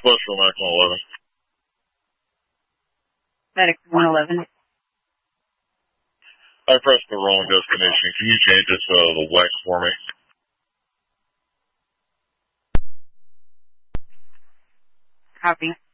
Northwest from Medic 111. Medic 111. I pressed the wrong destination. Can you change it to the west for me? Copy.